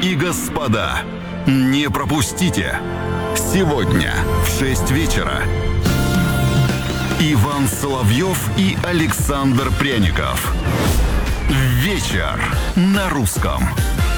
и господа, не пропустите! Сегодня в 6 вечера Иван Соловьев и Александр Пряников. Вечер на русском.